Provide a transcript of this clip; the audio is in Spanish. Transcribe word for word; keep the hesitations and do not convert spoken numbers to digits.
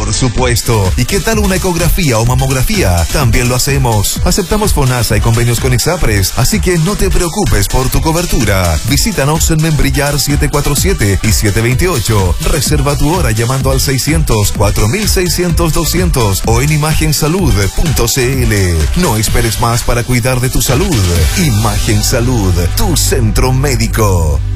Por supuesto. ¿Y qué tal una ecografía o mamografía? También lo hacemos. Aceptamos FONASA y convenios con ISAPRES, así que no te preocupes por tu cobertura. Visítanos en Membrillar siete cuatro siete y siete veintiocho. Reserva tu hora llamando al seiscientos, cuatro mil seiscientos, doscientos o en imagen salud punto c l. No esperes más para cuidar de tu salud. Imagen Salud, tu centro médico.